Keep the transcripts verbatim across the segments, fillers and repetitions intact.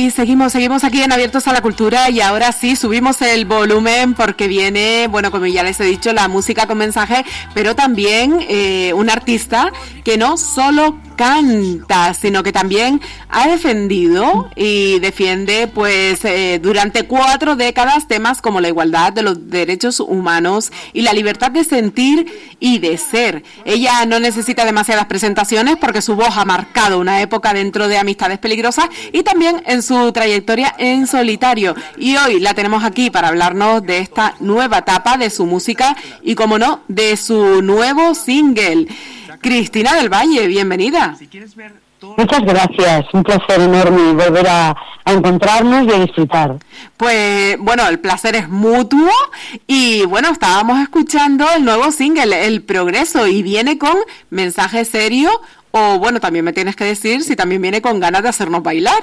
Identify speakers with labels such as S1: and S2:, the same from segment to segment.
S1: Y seguimos, seguimos aquí en Abiertos a la Cultura y ahora sí subimos el volumen porque viene, bueno, como ya les he dicho, la música con mensaje, pero también eh, un artista que no solo canta, sino que también ha defendido y defiende pues eh, durante cuatro décadas temas como la igualdad de los derechos humanos y la libertad de sentir y de ser. Ella no necesita demasiadas presentaciones porque su voz ha marcado una época dentro de Amistades Peligrosas y también en su trayectoria en solitario. Y hoy la tenemos aquí para hablarnos de esta nueva etapa de su música y, como no, de su nuevo single. Cristina del Valle, bienvenida.
S2: Muchas gracias, un placer enorme volver a, a encontrarnos y a disfrutar.
S1: Pues bueno, el placer es mutuo y bueno, estábamos escuchando el nuevo single, El Progreso, y viene con mensaje serio o bueno, también me tienes que decir si también viene con ganas de hacernos bailar.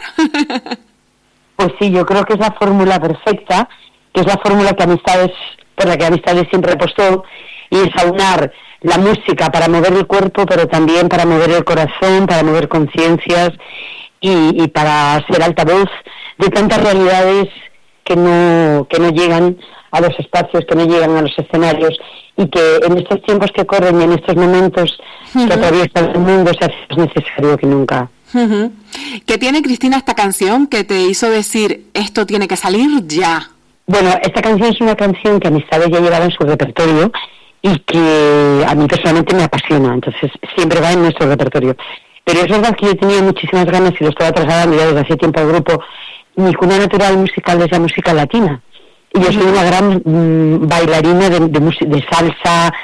S2: Pues sí, yo creo que es la fórmula perfecta, que es la fórmula que Amistades, por la que Amistades siempre apostó, y es aunar la música para mover el cuerpo, pero también para mover el corazón, para mover conciencias y, y para ser altavoz de tantas realidades que no que no llegan a los espacios, que no llegan a los escenarios, y que en estos tiempos que corren y en estos momentos uh-huh. que atraviesa el mundo se hace más necesario que nunca.
S1: Uh-huh. ¿Qué tiene, Cristina, esta canción que te hizo decir esto tiene que salir ya?
S2: Bueno, esta canción es una canción que Amistades ya llevaba en su repertorio y que a mí personalmente me apasiona, entonces siempre va en nuestro repertorio. Pero es verdad que yo tenía muchísimas ganas y lo estaba trasladando ya desde hace tiempo al grupo. Mi cuna natural musical es la música latina. Y yo soy una gran mmm, bailarina de, de, mus- de salsa,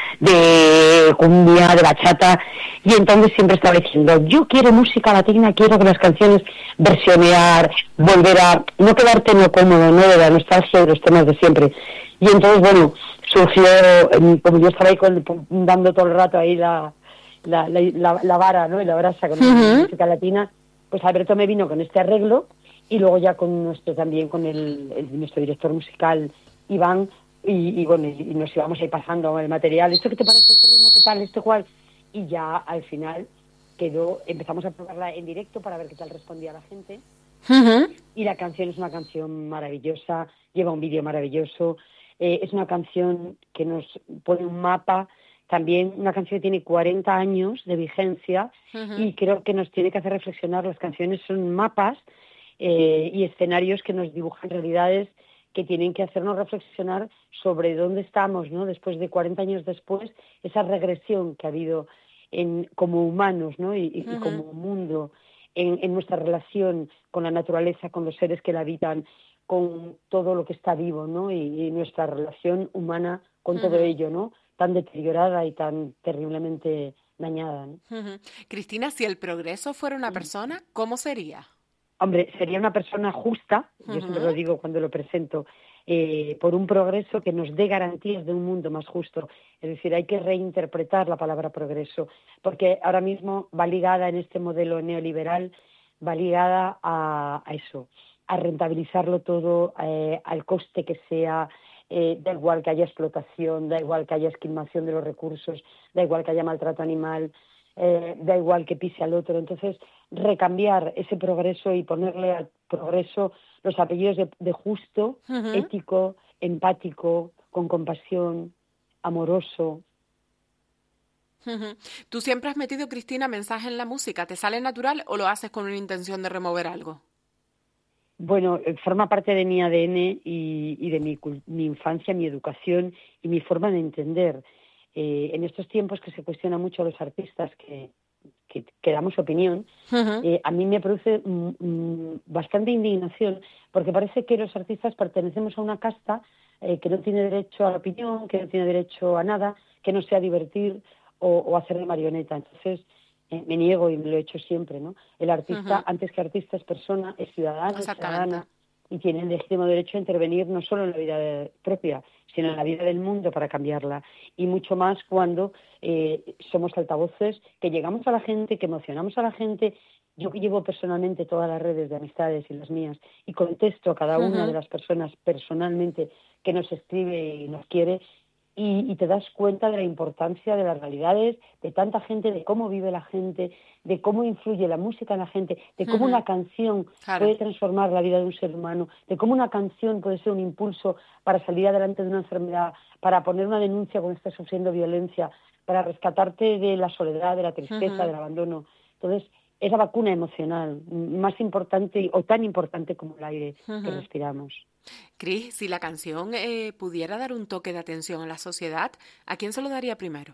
S2: de cumbia, de bachata, y entonces siempre estaba diciendo, yo quiero música latina, quiero que las canciones versionear, volver a no quedarte en lo cómodo, no de la nostalgia de los temas de siempre. Y entonces, bueno, surgió, como yo estaba ahí con, dando todo el rato ahí la, la, la, la, la vara, ¿no? Y la brasa con uh-huh. la música latina, pues Alberto me vino con este arreglo. Y luego ya con nuestro también con el, el nuestro director musical Iván y, y bueno y, y nos íbamos ahí pasando el material, esto qué te parece, este ritmo, qué tal, este cual, y ya al final quedó, empezamos a probarla en directo para ver qué tal respondía la gente. Uh-huh. Y la canción es una canción maravillosa, lleva un vídeo maravilloso, eh, es una canción que nos pone un mapa. También una canción que tiene cuarenta años de vigencia uh-huh. y creo que nos tiene que hacer reflexionar. Las canciones son mapas Eh, y escenarios que nos dibujan realidades que tienen que hacernos reflexionar sobre dónde estamos, ¿no? Después de cuarenta años después, esa regresión que ha habido en, como humanos, ¿no? y, y, uh-huh. y como mundo, en, en nuestra relación con la naturaleza, con los seres que la habitan, con todo lo que está vivo, ¿no? y, y nuestra relación humana con uh-huh. todo ello, ¿no? Tan deteriorada y tan terriblemente dañada, ¿no?
S1: Uh-huh. Cristina, si el progreso fuera una persona, ¿cómo sería?
S2: Hombre, sería una persona justa, yo uh-huh. siempre lo digo cuando lo presento, eh, por un progreso que nos dé garantías de un mundo más justo. Es decir, hay que reinterpretar la palabra progreso, porque ahora mismo va ligada en este modelo neoliberal, va ligada a, a eso, a rentabilizarlo todo, eh, al coste que sea, eh, da igual que haya explotación, da igual que haya esquilmación de los recursos, da igual que haya maltrato animal, eh, da igual que pise al otro. Entonces, recambiar ese progreso y ponerle al progreso los apellidos de, de justo, uh-huh. ético, empático, con compasión, amoroso.
S1: Uh-huh. ¿Tú siempre has metido, Cristina, mensaje en la música? ¿Te sale natural o lo haces con una intención de remover algo?
S2: Bueno, forma parte de mi A D N y, y de mi, mi infancia, mi educación y mi forma de entender. Eh, en estos tiempos que se cuestiona mucho a los artistas que que, que damos opinión, uh-huh. eh, a mí me produce mm, mm, bastante indignación, porque parece que los artistas pertenecemos a una casta eh, que no tiene derecho a la opinión, que no tiene derecho a nada, que no sea divertir o, o hacer de marioneta. Entonces, eh, me niego y me lo he hecho siempre, ¿no? El artista, uh-huh. antes que artista, es persona, es ciudadano, es ciudadana, y tiene el legítimo derecho a intervenir no solo en la vida de, propia, sino en la vida del mundo para cambiarla, y mucho más cuando eh, somos altavoces, que llegamos a la gente, que emocionamos a la gente. Yo que llevo personalmente todas las redes de Amistades y las mías, y contesto a cada uh-huh. una de las personas personalmente que nos escribe y nos quiere, y, y te das cuenta de la importancia de las realidades, de tanta gente, de cómo vive la gente, de cómo influye la música en la gente, de cómo
S1: Ujú.
S2: una canción
S1: Claro.
S2: puede transformar la vida de un ser humano, de cómo una canción puede ser un impulso para salir adelante de una enfermedad, para poner una denuncia cuando estás sufriendo violencia, para rescatarte de la soledad, de la tristeza,
S1: Ujú.
S2: del abandono. Entonces, es la vacuna emocional, m- más importante o tan importante como el aire que
S1: Ujú.
S2: respiramos.
S1: Cris, si la canción eh, pudiera dar un toque de atención a la sociedad, ¿a quién se lo daría primero?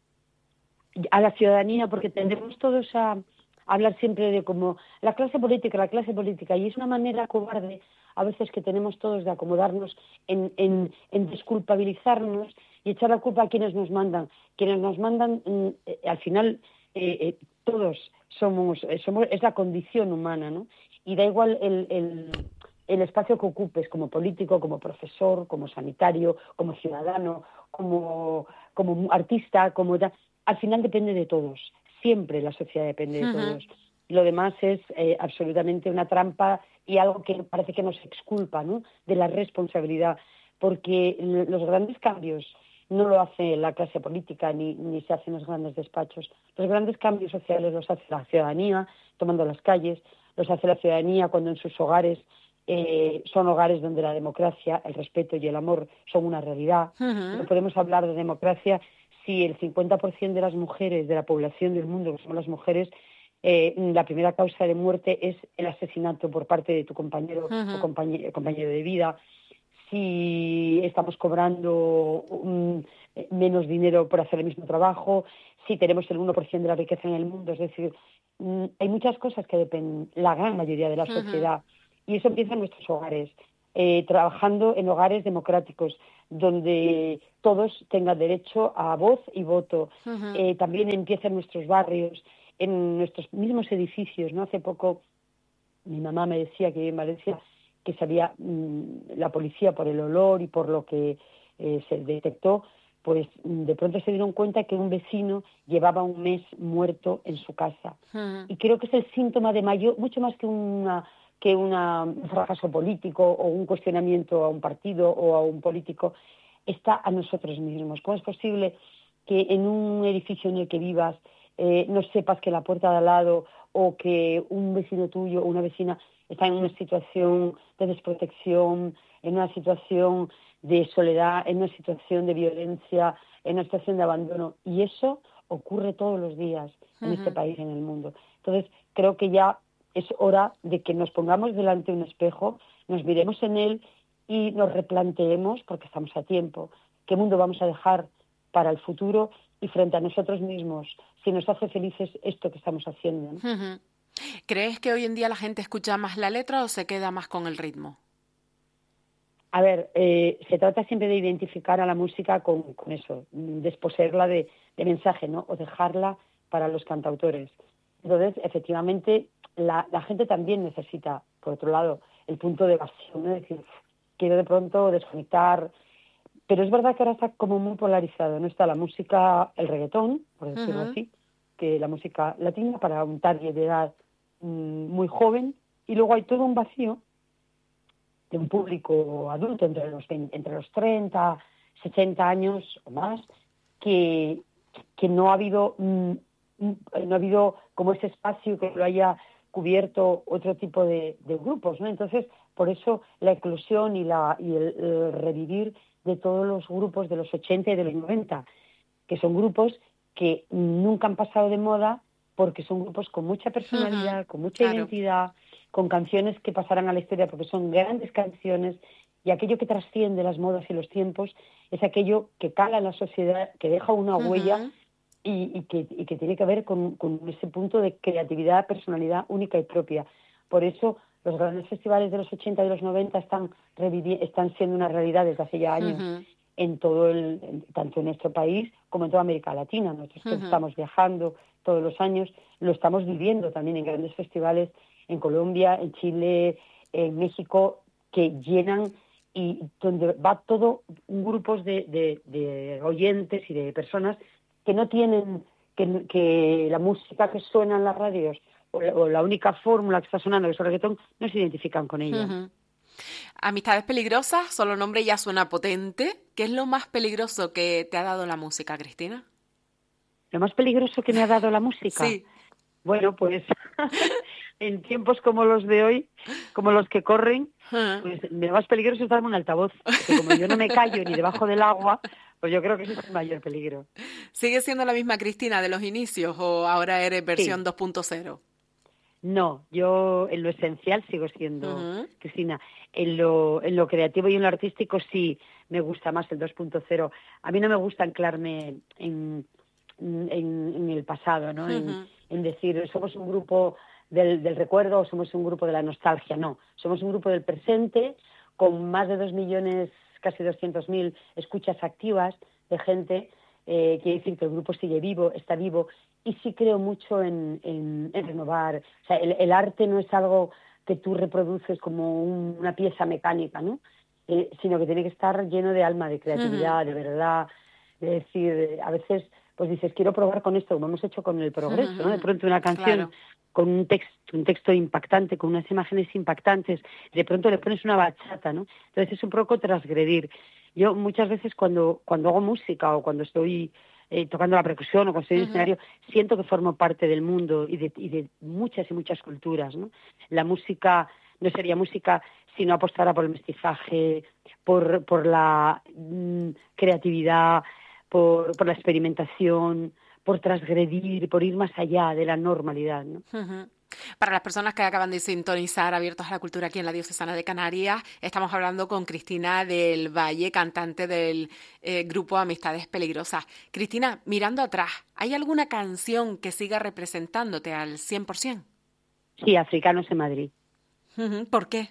S2: A la ciudadanía, porque tendemos todos a hablar siempre de como la clase política, la clase política, y es una manera cobarde a veces que tenemos todos de acomodarnos en, en, en desculpabilizarnos y echar la culpa a quienes nos mandan. Quienes nos mandan, mm, eh, al final, eh, eh, todos somos, eh, somos, es la condición humana, ¿no? Y da igual el, el, el espacio que ocupes como político, como profesor, como sanitario, como ciudadano, como, como artista, como tal. Al final depende de todos, siempre la sociedad depende de
S1: Ujú.
S2: todos. Lo demás es eh, absolutamente una trampa y algo que parece que nos exculpa, ¿no?, de la responsabilidad, porque l- los grandes cambios no lo hace la clase política ni, ni se hacen los grandes despachos. Los grandes cambios sociales los hace la ciudadanía, tomando las calles, los hace la ciudadanía cuando en sus hogares eh, son hogares donde la democracia, el respeto y el amor son una realidad. No
S1: Ujú.
S2: podemos hablar de democracia si el cincuenta por ciento de las mujeres de la población del mundo, que son las mujeres, eh, la primera causa de muerte es el asesinato por parte de tu compañero o
S1: Ujú.
S2: compañe- compañero de vida. Si estamos cobrando mm, menos dinero por hacer el mismo trabajo, si tenemos el uno por ciento de la riqueza en el mundo, es decir, mm, hay muchas cosas que dependen, la gran mayoría de la
S1: Ujú.
S2: sociedad, y eso empieza en nuestros hogares, eh, trabajando en hogares democráticos, donde todos tengan derecho a voz y voto.
S1: Ujú.
S2: Eh, también empieza en nuestros barrios, en nuestros mismos edificios, ¿no? Hace poco mi mamá me decía que en Valencia que sabía mmm, la policía por el olor y por lo que eh, se detectó, pues mm, de pronto se dieron cuenta que un vecino llevaba un mes muerto en su casa.
S1: Ujú.
S2: Y creo que es el síntoma de mayor, mucho más que una que una, un fracaso político o un cuestionamiento a un partido o a un político, está a nosotros mismos. ¿Cómo es posible que en un edificio en el que vivas eh, no sepas que la puerta de al lado o que un vecino tuyo o una vecina está en una situación de desprotección, en una situación de soledad, en una situación de violencia, en una situación de abandono? Y eso ocurre todos los días en este
S1: Ujú.
S2: país, en el mundo. Entonces, creo que ya es hora de que nos pongamos delante de un espejo, nos miremos en él y nos replanteemos, porque estamos a tiempo, qué mundo vamos a dejar para el futuro y frente a nosotros mismos, si nos hace felices esto que estamos haciendo, ¿no?
S1: Ujú. ¿Crees que hoy en día la gente escucha más la letra o se queda más con el ritmo?
S2: A ver, eh, se trata siempre de identificar a la música con, con eso, mm, desposeerla de, de mensaje, ¿no? O dejarla para los cantautores. Entonces, efectivamente, la, la gente también necesita, por otro lado, el punto de evasión, ¿no? Es decir, quiero de pronto desconectar. Pero es verdad que ahora está como muy polarizado, ¿no? Está la música, el reggaetón, por decirlo
S1: Ujú.
S2: así, que la música latina para un target de edad mm, muy joven, y luego hay todo un vacío de un público adulto entre los veinte, entre los treinta, sesenta años o más, que, que no ha habido mm, mm, no ha habido como ese espacio que lo haya cubierto otro tipo de, de grupos, ¿no? Entonces, por eso la inclusión y la y el, el revivir de todos los grupos de los ochenta y de los noventa, que son grupos que nunca han pasado de moda porque son grupos con mucha
S1: Ujú.
S2: personalidad, con mucha
S1: Claro.
S2: identidad, con canciones que pasarán a la historia porque son grandes canciones, y aquello que trasciende las modas y los tiempos es aquello que cala en la sociedad, que deja una huella
S1: Ujú.
S2: y, y, que, y que tiene que ver con, con ese punto de creatividad, personalidad única y propia. Por eso los grandes festivales de los ochenta y de los noventa están, revivi- están siendo una realidad desde hace ya años
S1: Ujú.
S2: en todo el, en- tanto en nuestro país como en toda América Latina. Nosotros que
S1: Ujú.
S2: estamos viajando todos los años, lo estamos viviendo también en grandes festivales en Colombia, en Chile, en México, que llenan y donde va todo grupos de, de, de oyentes y de personas que no tienen, que, que la música que suena en las radios o la, o la única fórmula que está sonando, que es el reggaetón, no se identifican con ella.
S1: Ujú. Amistades peligrosas, solo nombre ya suena potente. ¿Qué es lo más peligroso que te ha dado la música, Cristina?
S2: ¿Lo más peligroso que me ha dado la música?
S1: Sí.
S2: Bueno, pues en tiempos como los de hoy, como los que corren, pues lo más peligroso es darme un altavoz. Porque como yo no me callo ni debajo del agua, pues yo creo que ese es el mayor peligro.
S1: ¿Sigues siendo la misma Cristina de los inicios o ahora eres versión
S2: Sí.
S1: dos punto cero?
S2: No, yo en lo esencial sigo siendo
S1: Uh-huh.
S2: Cristina. En lo, en lo creativo y en lo artístico sí me gusta más el dos punto cero. A mí no me gusta anclarme en, en, en el pasado, ¿no?
S1: Uh-huh.
S2: En, en decir, somos un grupo del, del recuerdo o somos un grupo de la nostalgia. No, somos un grupo del presente con más de dos millones, casi doscientos mil escuchas activas de gente. Eh, quiere decir que el grupo sigue vivo, está vivo, y sí creo mucho en, en, en renovar. O sea, el, el arte no es algo que tú reproduces como un, una pieza mecánica, ¿no? Eh, sino que tiene que estar lleno de alma, de creatividad, uh-huh. de verdad. De decir, a veces pues dices, quiero probar con esto, como hemos hecho con El Progreso, uh-huh. ¿no? De pronto una canción claro. con un texto, un texto impactante, con unas imágenes impactantes, de pronto le pones una bachata, ¿no? Entonces es un poco transgredir. Yo muchas veces cuando, cuando hago música o cuando estoy eh, tocando la percusión o cuando estoy en el uh-huh. escenario, siento que formo parte del mundo y de, y de muchas y muchas culturas, ¿no? La música no sería música si no apostara por el mestizaje, por, por la mm, creatividad, por, por la experimentación, por transgredir, por ir más allá de la normalidad, ¿no?
S1: Uh-huh. Para las personas que acaban de sintonizar Abiertos a la Cultura aquí en la Diocesana de Canarias, estamos hablando con Cristina del Valle, cantante del eh, grupo Amistades Peligrosas. Cristina, mirando atrás, ¿hay alguna canción que siga representándote al cien por ciento?
S2: Sí, Africanos en Madrid.
S1: Uh-huh. ¿Por qué?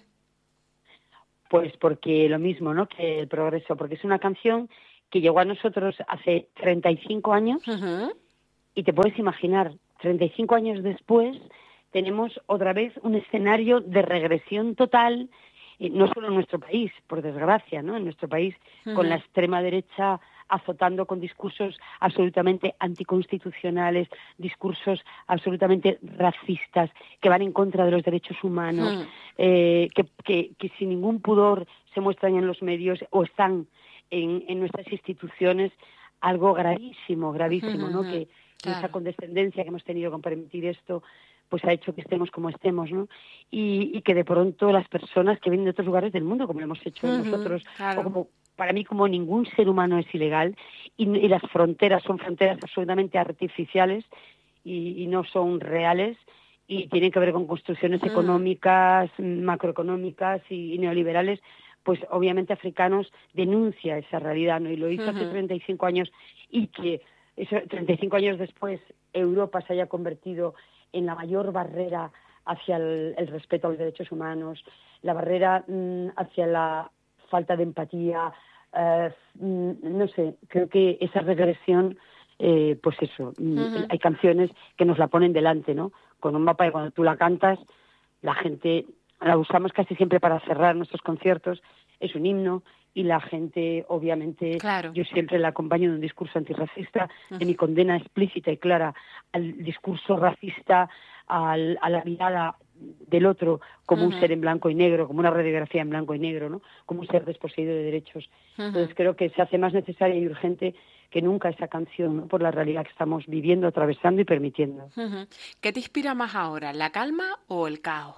S2: Pues porque lo mismo, ¿no? Que El Progreso, porque es una canción que llegó a nosotros hace treinta y cinco años uh-huh. y te puedes imaginar, treinta y cinco años después tenemos otra vez un escenario de regresión total, eh, no solo en nuestro país, por desgracia, ¿no? En nuestro país, uh-huh. con la extrema derecha azotando con discursos absolutamente anticonstitucionales, discursos absolutamente racistas, que van en contra de los derechos humanos, uh-huh. eh, que, que, que sin ningún pudor se muestran en los medios o están en, en nuestras instituciones, algo gravísimo, gravísimo, uh-huh. ¿no? Que claro. esa condescendencia que hemos tenido con permitir esto pues ha hecho que estemos como estemos, ¿no? Y, y que de pronto las personas que vienen de otros lugares del mundo, como lo hemos hecho uh-huh, nosotros, claro. o como para mí como ningún ser humano es ilegal, y, y las fronteras son fronteras absolutamente artificiales y, y no son reales, y tienen que ver con construcciones uh-huh. económicas, macroeconómicas y, y neoliberales, pues obviamente Africanos denuncia esa realidad, ¿no? Y lo hizo uh-huh. hace treinta y cinco años, y que eso, treinta y cinco años después Europa se haya convertido en la mayor barrera hacia el, el respeto a los derechos humanos, la barrera mmm, hacia la falta de empatía, eh, mmm, no sé, creo que esa regresión, eh, pues eso, uh-huh. hay canciones que nos la ponen delante, ¿no? Con un mapa, y cuando tú la cantas, la gente, la usamos casi siempre para cerrar nuestros conciertos, es un himno, y la gente, obviamente, claro. yo siempre la acompaño de un discurso antirracista, uh-huh. de mi condena explícita y clara al discurso racista, al, a la mirada del otro como uh-huh. un ser en blanco y negro, como una radiografía en blanco y negro, ¿no? Como un ser desposeído de derechos. Uh-huh. Entonces creo que se hace más necesaria y urgente que nunca esa canción, ¿no? Por la realidad que estamos viviendo, atravesando y permitiendo.
S1: Uh-huh. ¿Qué te inspira más ahora, la calma o el caos?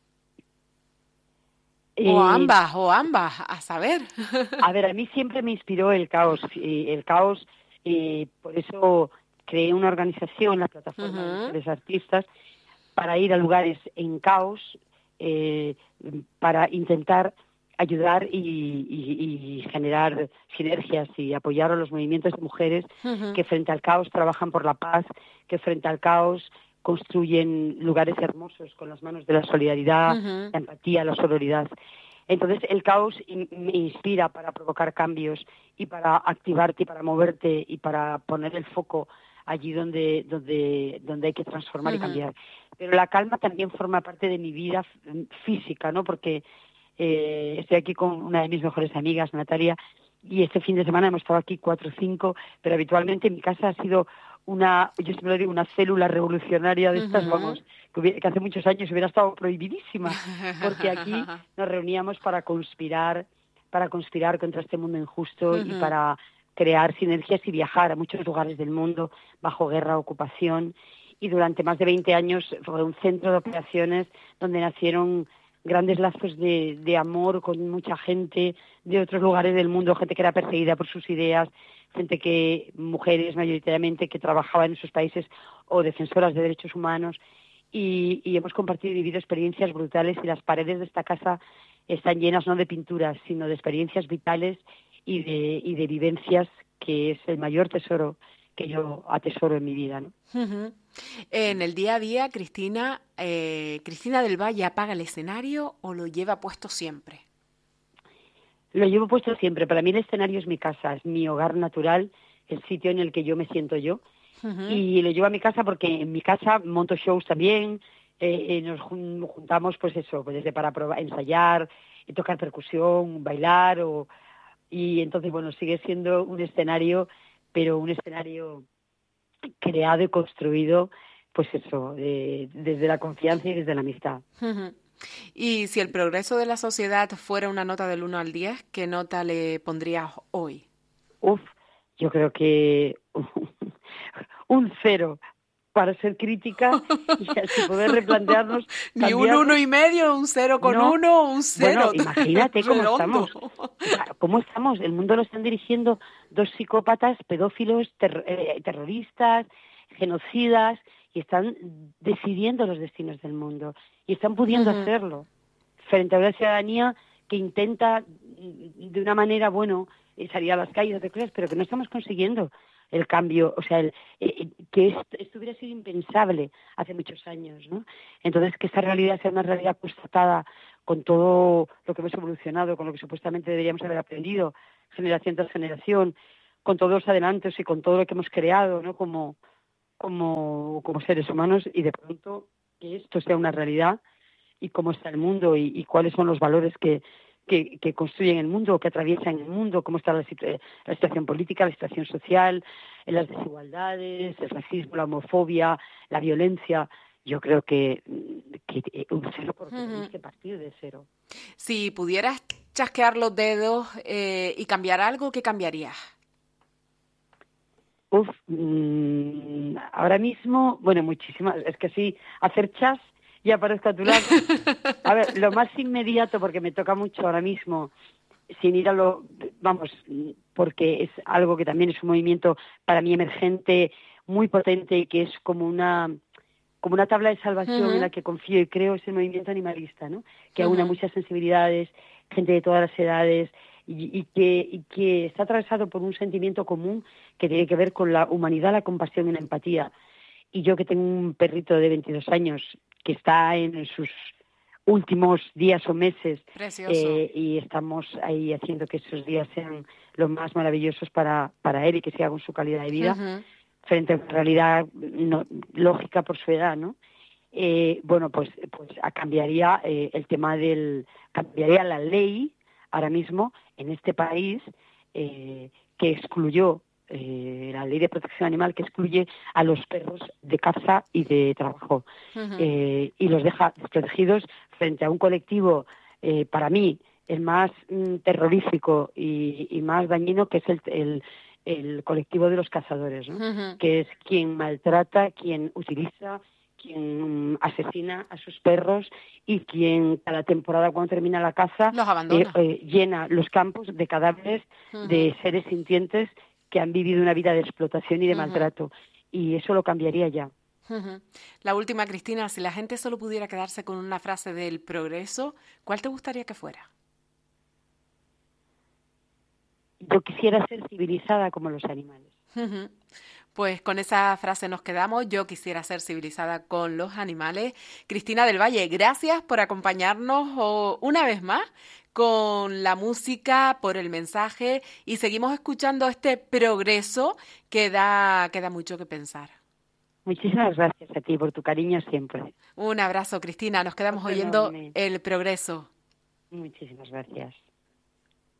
S1: Eh, o ambas, o ambas, a saber.
S2: A ver, a mí siempre me inspiró el caos. El caos, eh, por eso creé una organización, la Plataforma uh-huh. de Mujeres Artistas, para ir a lugares en caos, eh, para intentar ayudar y, y, y generar sinergias y apoyar a los movimientos de mujeres uh-huh. que frente al caos trabajan por la paz, que frente al caos construyen lugares hermosos con las manos de la solidaridad, uh-huh. la empatía, la sororidad. Entonces el caos in- me inspira para provocar cambios y para activarte y para moverte y para poner el foco allí donde donde donde hay que transformar uh-huh. y cambiar. Pero la calma también forma parte de mi vida f- física, ¿no? Porque eh, estoy aquí con una de mis mejores amigas, Natalia, y este fin de semana hemos estado aquí cuatro o cinco, pero habitualmente mi casa ha sido una, yo siempre lo digo, una célula revolucionaria de estas, uh-huh. vamos, que, hubiera, que hace muchos años hubiera estado prohibidísima, porque aquí nos reuníamos para conspirar, para conspirar contra este mundo injusto uh-huh. y para crear sinergias y viajar a muchos lugares del mundo bajo guerra, ocupación, y durante más de veinte años fue un centro de operaciones donde nacieron grandes lazos de, de amor con mucha gente de otros lugares del mundo, gente que era perseguida por sus ideas, gente que, mujeres mayoritariamente, que trabajaban en sus países o defensoras de derechos humanos, y, y hemos compartido y vivido experiencias brutales, y las paredes de esta casa están llenas no de pinturas, sino de experiencias vitales y de, y de vivencias, que es el mayor tesoro que yo atesoro en mi vida, ¿no?
S1: Uh-huh. En el día a día, Cristina, eh, ¿Cristina del Valle apaga el escenario o lo lleva puesto siempre?
S2: Lo llevo puesto siempre. Para mí el escenario es mi casa, es mi hogar natural, el sitio en el que yo me siento yo. Uh-huh. Y lo llevo a mi casa porque en mi casa monto shows también, eh, eh, nos juntamos pues eso, pues desde para probar, ensayar, tocar percusión, bailar, o, y entonces bueno, sigue siendo un escenario, pero un escenario creado y construido, pues eso, de, desde la confianza y desde la amistad.
S1: Uh-huh. Y si el progreso de la sociedad fuera una nota del uno al diez, ¿qué nota le pondrías hoy?
S2: Uf, yo creo que un cero, para ser crítica y así poder replantearnos.
S1: Ni un uno y medio, un cero con no, uno, un cero.
S2: Bueno, imagínate cómo estamos. ¿Cómo estamos? El mundo lo están dirigiendo dos psicópatas, pedófilos, ter- eh, terroristas, genocidas, y están decidiendo los destinos del mundo. Y están pudiendo uh-huh. hacerlo frente a una ciudadanía que intenta de una manera, bueno, salir a las calles, de cosas, pero que no estamos consiguiendo el cambio, o sea, el, eh, que esto, esto hubiera sido impensable hace muchos años, ¿no? Entonces, que esta realidad sea una realidad constatada con todo lo que hemos evolucionado, con lo que supuestamente deberíamos haber aprendido, generación tras generación, con todos los adelantos y con todo lo que hemos creado, ¿no? Como, como, como seres humanos, y de pronto que esto sea una realidad, y cómo está el mundo y, y cuáles son los valores que, que, que construyen el mundo, que atraviesan el mundo, cómo está la, situ- la situación política, la situación social, las desigualdades, el racismo, la homofobia, la violencia. Yo creo que, que un cero, porque uh-huh. tenemos que partir de cero.
S1: Si pudieras chasquear los dedos eh, y cambiar algo, ¿qué cambiarías?
S2: Uf, mmm, ahora mismo, bueno, muchísimas, es que sí, hacer chas y aparezco a tu lado. A ver, lo más inmediato, porque me toca mucho ahora mismo, sin ir a lo, vamos, porque es algo que también es un movimiento para mí emergente, muy potente, y que es como una como una tabla de salvación uh-huh. en la que confío y creo, es el movimiento animalista, ¿no? Que uh-huh. aúna muchas sensibilidades, gente de todas las edades, y, y, que, y que está atravesado por un sentimiento común que tiene que ver con la humanidad, la compasión y la empatía. Y yo, que tengo un perrito de veintidós años que está en sus últimos días o meses, eh, y estamos ahí haciendo que esos días sean los más maravillosos para, para él y que siga con su calidad de vida, uh-huh. frente a una realidad no, lógica por su edad, ¿no? Eh, bueno, pues, pues cambiaría eh, el tema del... cambiaría la ley ahora mismo en este país eh, que excluyó Eh, la ley de protección animal, que excluye a los perros de caza y de trabajo, uh-huh. eh, y los deja desprotegidos frente a un colectivo, eh, para mí, el más mm, terrorífico y, y más dañino, que es el, el, el colectivo de los cazadores, ¿no? Uh-huh. Que es quien maltrata, quien utiliza, quien mm, asesina a sus perros, y quien cada temporada, cuando termina la caza,
S1: los abandona.
S2: Eh, eh, llena los campos de cadáveres uh-huh. de seres sintientes que han vivido una vida de explotación y de uh-huh. maltrato, y eso lo cambiaría ya.
S1: Uh-huh. La última, Cristina, si la gente solo pudiera quedarse con una frase del progreso, ¿cuál te gustaría que fuera?
S2: Yo quisiera ser civilizada como los animales.
S1: Uh-huh. Pues con esa frase nos quedamos. Yo quisiera ser civilizada con los animales. Cristina del Valle, gracias por acompañarnos oh, una vez más con la música, por el mensaje, y seguimos escuchando este progreso que da, que da mucho que pensar.
S2: Muchísimas gracias a ti por tu cariño siempre.
S1: Un abrazo, Cristina. Nos quedamos oyendo el progreso.
S2: Muchísimas gracias.